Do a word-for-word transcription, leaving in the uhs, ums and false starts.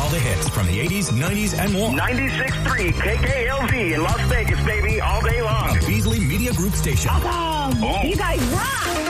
All the hits from the eighties, nineties, and more. ninety-six point three K K L Z in Las Vegas, baby, all day long. A Beasley Media Group station. Awesome. You guys rock.